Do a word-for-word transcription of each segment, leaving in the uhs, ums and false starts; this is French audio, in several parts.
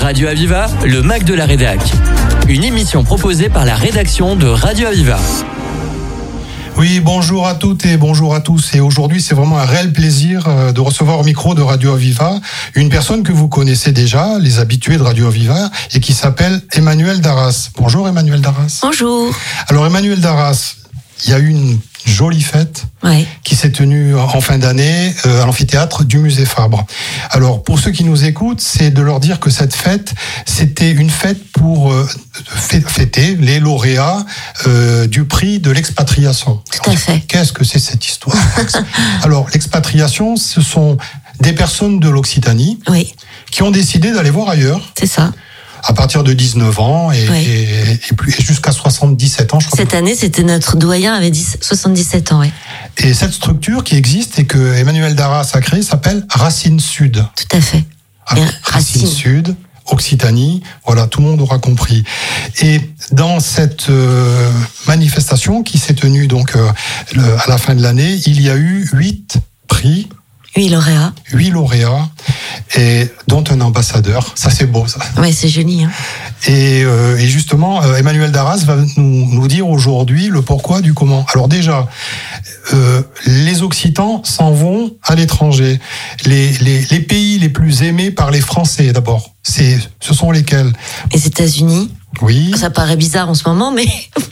Radio Aviva, le Mac de la Rédac. Une émission proposée par la rédaction de Radio Aviva. Oui, bonjour à toutes et bonjour à tous. Et aujourd'hui, c'est vraiment un réel plaisir de recevoir au micro de Radio Aviva une personne que vous connaissez déjà, les habitués de Radio Aviva, et qui s'appelle Emmanuelle Darras. Bonjour Emmanuelle Darras. Bonjour. Alors Emmanuelle Darras, il y a eu une jolie fête ouais. qui s'est tenue en fin d'année euh, à l'amphithéâtre du Musée Fabre. Alors pour ceux qui nous écoutent, c'est de leur dire que cette fête, c'était une fête pour euh, fêter les lauréats euh, du prix de l'expatriation. Tout à fait. Qu'est-ce que c'est cette histoire? Alors l'expatriation, ce sont des personnes de l'Occitanie oui. qui ont décidé d'aller voir ailleurs. C'est ça. À partir de dix-neuf ans et, oui. et, et, plus, et jusqu'à soixante-dix-sept ans, je crois. Cette année, c'était notre doyen, avait soixante-dix-sept ans, oui. Et cette structure qui existe et que Emmanuelle Darras a créée s'appelle Racine Sud. Tout à fait. Ah, Racine, Racine Sud, Occitanie, voilà, tout le monde aura compris. Et dans cette euh, manifestation qui s'est tenue donc euh, le, à la fin de l'année, il y a eu huit prix. Huit lauréats. Huit lauréats, et dont un ambassadeur. Ça, c'est beau, ça. Oui, c'est joli. Hein. Et, euh, et justement, euh, Emmanuelle Darras va nous, nous dire aujourd'hui le pourquoi du comment. Alors déjà, euh, les Occitans s'en vont à l'étranger. Les, les, les pays les plus aimés par les Français, d'abord, c'est, ce sont lesquels? Les États-Unis. Oui. Ça paraît bizarre en ce moment, mais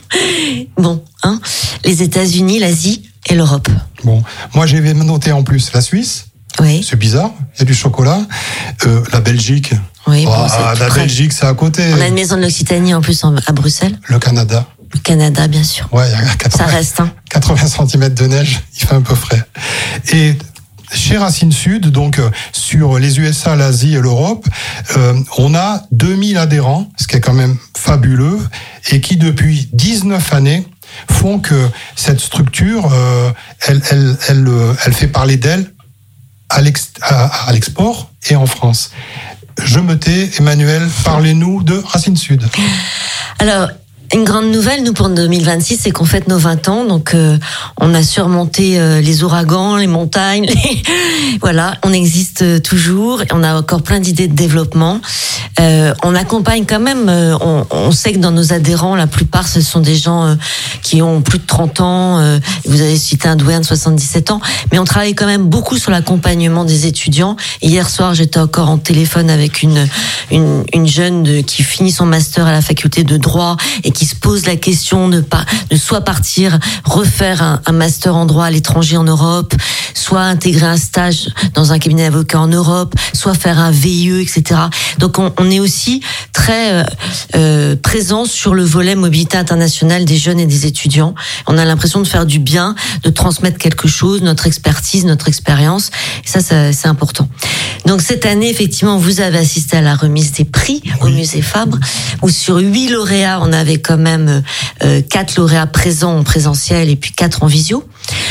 bon, hein. Les États-Unis, l'Asie et l'Europe. Bon, moi j'ai noté en plus la Suisse. Oui. C'est bizarre, il y a du chocolat. Euh, la Belgique. Oui. Bon, ah, la près. Belgique, c'est à côté. On a une maison de l'Occitanie en plus en, à Bruxelles. Le Canada. Le Canada, bien sûr. Ouais, il y a quatre-vingts, ça reste. Hein. quatre-vingts centimètres de neige, il fait un peu frais. Et chez Racine Sud, donc sur les U S A, l'Asie et l'Europe, euh, on a deux mille adhérents, ce qui est quand même fabuleux, et qui depuis dix-neuf années font que cette structure, euh, elle, elle, elle, elle fait parler d'elle à, l'ex, à, à l'export et en France. Je me tais, Emmanuelle, parlez-nous de Racine Sud. Alors, une grande nouvelle, nous, pour deux mille vingt-six, c'est qu'on fête nos vingt ans. Donc, euh, on a surmonté euh, les ouragans, les montagnes. Les... voilà, on existe toujours. Et on a encore plein d'idées de développement. Euh, on accompagne quand même. Euh, on, on sait que dans nos adhérents, la plupart, ce sont des gens euh, qui ont plus de trente ans. Euh, vous avez cité un doyen de soixante-dix-sept ans. Mais on travaille quand même beaucoup sur l'accompagnement des étudiants. Hier soir, j'étais encore en téléphone avec une une, une jeune de, qui finit son master à la faculté de droit et qui qui se pose la question de pas de soit partir refaire un, un master en droit à l'étranger en Europe, soit intégrer un stage dans un cabinet d'avocat en Europe, soit faire un V I E, et cetera. Donc on, on est aussi très euh, euh, présent sur le volet mobilité internationale des jeunes et des étudiants. On a l'impression de faire du bien, de transmettre quelque chose, notre expertise, notre expérience. Et ça, ça, c'est important. Donc cette année, effectivement, vous avez assisté à la remise des prix au Musée Fabre, où sur huit lauréats, on avait quand même euh, quatre lauréats présents en présentiel et puis quatre en visio.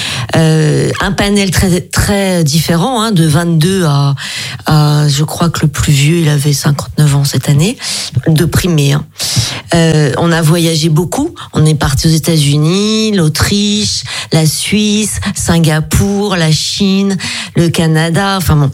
Euh, un panel très très différent, hein, de vingt-deux à, à, je crois que le plus vieux, il avait cinquante-neuf ans cette année, de primés. Hein. Euh, on a voyagé beaucoup. On est parti aux États-Unis, l'Autriche, la Suisse, Singapour, la Chine, le Canada. Enfin bon.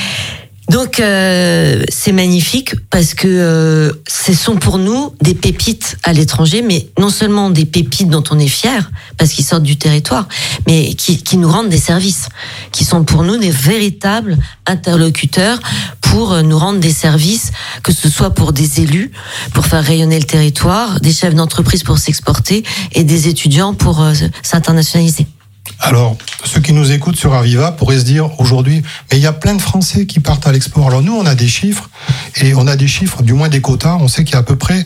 Donc euh, c'est magnifique parce que euh, ce sont pour nous des pépites à l'étranger, mais non seulement des pépites dont on est fier parce qu'ils sortent du territoire, mais qui, qui nous rendent des services, qui sont pour nous des véritables interlocuteurs pour nous rendre des services, que ce soit pour des élus, pour faire rayonner le territoire, des chefs d'entreprise pour s'exporter et des étudiants pour euh, s'internationaliser. Alors, ceux qui nous écoutent sur Aviva pourraient se dire aujourd'hui, mais il y a plein de Français qui partent à l'export. Alors nous, on a des chiffres, et on a des chiffres, du moins des quotas. On sait qu'il y a à peu près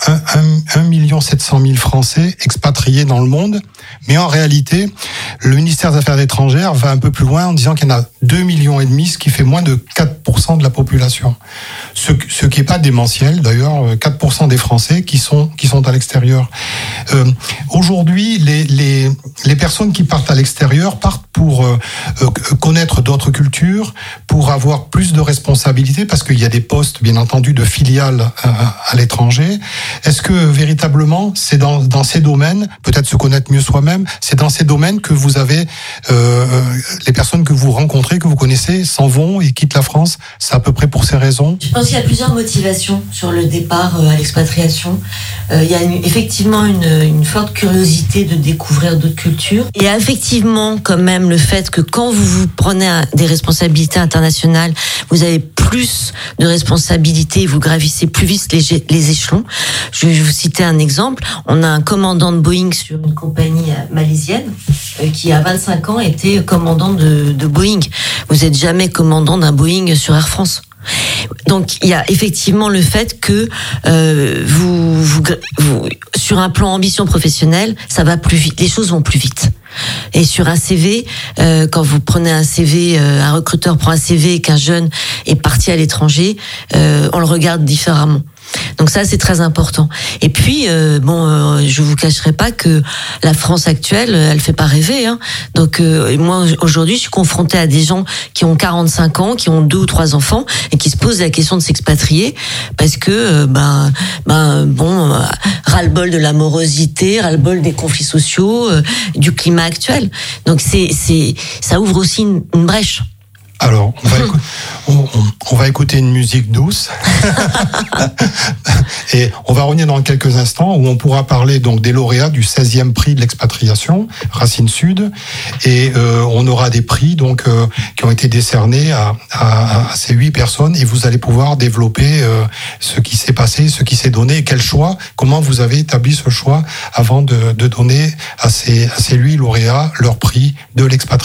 un million sept cent mille Français expatriés dans le monde. Mais en réalité, le ministère des Affaires étrangères va un peu plus loin en disant qu'il y en a deux millions et demi, ce qui fait moins de quatre pour cent de la population. Ce, ce qui n'est pas démentiel, d'ailleurs, quatre pour cent des Français qui sont, qui sont à l'extérieur. Euh, aujourd'hui, les, les, les personnes qui partent à l'extérieur partent pour euh, connaître d'autres cultures, pour avoir plus de responsabilités, parce qu'il y a des postes, bien entendu, de filiales euh, à l'étranger. Est-ce que véritablement, c'est dans, dans ces domaines, peut-être se connaître mieux soi-même, c'est dans ces domaines que vous avez euh, les personnes que vous rencontrez, que vous connaissez, s'en vont et quittent la France? C'est à peu près pour ces raisons? Je pense qu'il y a plusieurs motivations sur le départ à l'expatriation. Euh, il y a une, effectivement une, une forte curiosité de découvrir d'autres cultures. Et effectivement, quand même, le fait que quand vous vous prenez des responsabilités internationales, vous avez plus de responsabilités, vous gravissez plus vite les, les échelons. Je vais vous citer un exemple. On a un commandant de Boeing sur une compagnie malaisienne euh, qui, à vingt-cinq ans, était commandant de, de Boeing. Vous n'êtes jamais commandant d'un Boeing sur Air France. Donc il y a effectivement le fait que euh, vous, vous, vous sur un plan ambition professionnelle, ça va plus vite, les choses vont plus vite. Et sur un C V, euh, quand vous prenez un C V, euh, un recruteur prend un C V et qu'un jeune est parti à l'étranger, euh, on le regarde différemment. Donc ça, c'est très important. Et puis, euh, bon, euh, je vous cacherai pas que la France actuelle, elle fait pas rêver. Hein. Donc euh, moi, aujourd'hui, je suis confrontée à des gens qui ont quarante-cinq ans, qui ont deux ou trois enfants et qui se posent la question de s'expatrier parce que, euh, ben, ben, bon, euh, ras-le-bol de l'amorosité, ras-le-bol des conflits sociaux, euh, du climat actuel. Donc c'est, c'est, ça ouvre aussi une, une brèche. Alors, on va, écou- on, on, on va écouter une musique douce et on va revenir dans quelques instants où on pourra parler donc des lauréats du seizième prix de l'expatriation, Racine Sud, et euh, on aura des prix donc euh, qui ont été décernés à, à, à ces huit personnes et vous allez pouvoir développer euh, ce qui s'est passé, ce qui s'est donné, et quel choix, comment vous avez établi ce choix avant de, de donner à ces, à ces huit lauréats leur prix de l'expatriation.